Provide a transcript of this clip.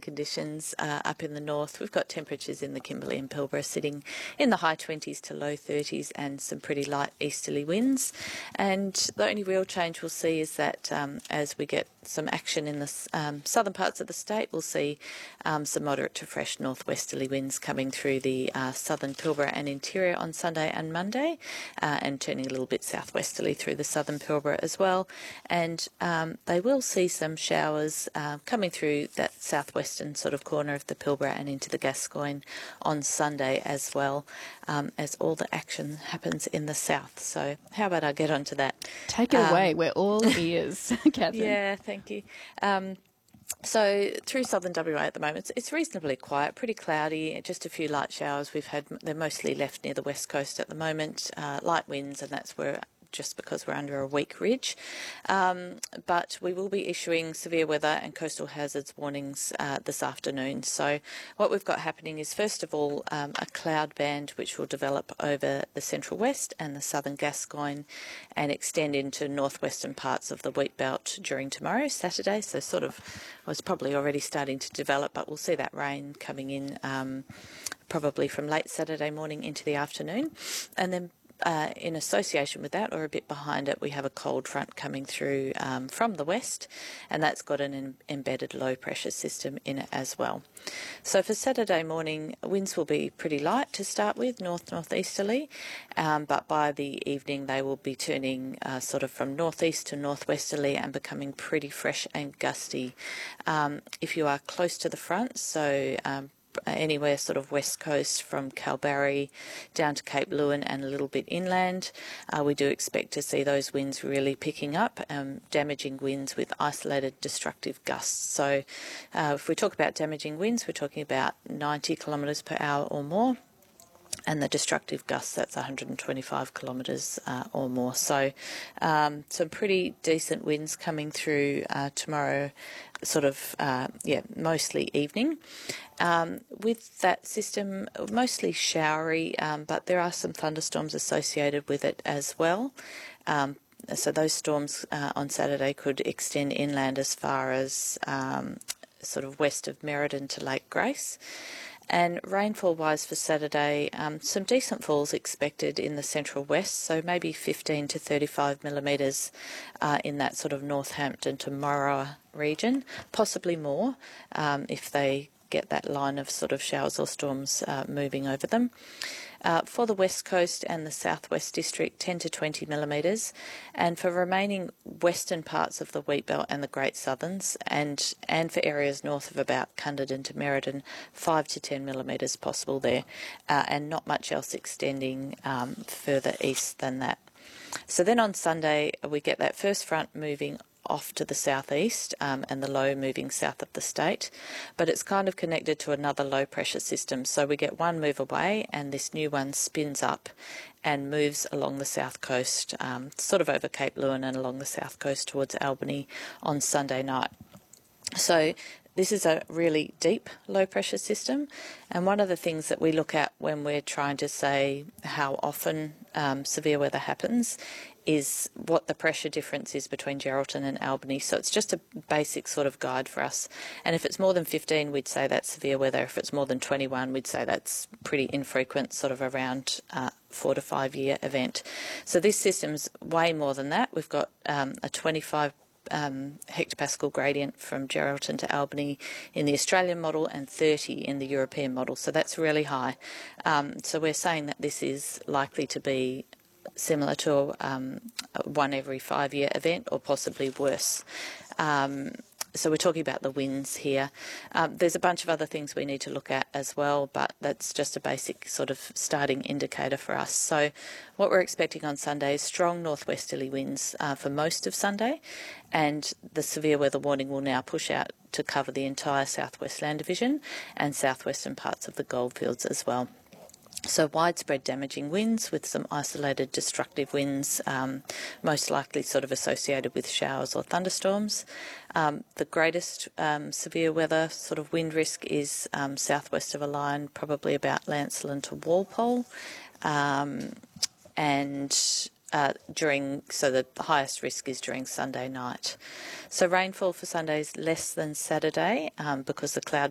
conditions up in the north. We've got temperatures in the Kimberley and Pilbara sitting in the high 20s to low 30s and some pretty light easterly winds. And the only real change we'll see is that as we get some action in the southern parts of the state, we'll see some moderate to fresh northwesterly winds coming through the southern Pilbara and interior on Sunday and Monday, and turning a little bit southwesterly through the southern Pilbara as well. And they will see some showers coming through that southwestern sort of corner of the Pilbara and into the Gascoyne on Sunday as well, as all the action happens in the south. So how about I get on to that? Take it away. We're all ears, Catherine. Yeah, thank you. So through southern WA at the moment, it's reasonably quiet, pretty cloudy, just a few light showers. They're mostly left near the west coast at the moment, light winds, and that's where just because we're under a weak ridge. But we will be issuing severe weather and coastal hazards warnings this afternoon. So what we've got happening is, first of all, a cloud band which will develop over the central west and the southern Gascoyne and extend into northwestern parts of the wheat belt during tomorrow, Saturday. So sort of was probably already starting to develop, but we'll see that rain coming in probably from late Saturday morning into the afternoon. And then in association with that, or a bit behind it, we have a cold front coming through from the west, and that's got an embedded low pressure system in it as well. So for Saturday morning, winds will be pretty light to start with, northeasterly, but by the evening they will be turning sort of from northeast to northwesterly and becoming pretty fresh and gusty. If you are close to the front, so anywhere sort of west coast from Kalbarri down to Cape Leeuwin and a little bit inland, we do expect to see those winds really picking up, damaging winds with isolated destructive gusts. So if we talk about damaging winds, we're talking about 90 kilometres per hour or more, and the destructive gusts, that's 125 kilometres or more. So some pretty decent winds coming through tomorrow, sort of, mostly evening. With that system, mostly showery, but there are some thunderstorms associated with it as well. So those storms on Saturday could extend inland as far as sort of west of Merredin to Lake Grace. And rainfall-wise for Saturday, some decent falls expected in the central west, so maybe 15 to 35 millimetres in that sort of Northampton to Morawa region, possibly more if they get that line of sort of showers or storms moving over them. For the west coast and the southwest district, 10 to 20 millimetres, and for remaining western parts of the Wheatbelt and the Great Southerns, and for areas north of about Cunderdin to Merredin, 5 to 10 millimetres possible there, and not much else extending further east than that. So then on Sunday we get that first front moving off to the southeast and the low moving south of the state, but it's kind of connected to another low pressure system. So we get one move away and this new one spins up and moves along the south coast, sort of over Cape Leeuwin and along the south coast towards Albany on Sunday night. So this is a really deep low pressure system, and one of the things that we look at when we're trying to say how often severe weather happens is what the pressure difference is between Geraldton and Albany. So it's just a basic sort of guide for us. And if it's more than 15, we'd say that's severe weather. If it's more than 21, we'd say that's pretty infrequent, sort of around 4 to 5 year event. So this system's way more than that. We've got a 25 hectopascal gradient from Geraldton to Albany in the Australian model and 30 in the European model. So that's really high. So we're saying that this is likely to be similar to a 1 every 5 year event, or possibly worse. So we're talking about the winds here. There's a bunch of other things we need to look at as well, but that's just a basic sort of starting indicator for us. So what we're expecting on Sunday is strong northwesterly winds for most of Sunday, and the severe weather warning will now push out to cover the entire southwest land division and southwestern parts of the goldfields as well. So widespread damaging winds with some isolated destructive winds, most likely sort of associated with showers or thunderstorms. The greatest severe weather sort of wind risk is southwest of a line, probably about Lancelin to Walpole, so the highest risk is during Sunday night. So rainfall for Sunday is less than Saturday because the cloud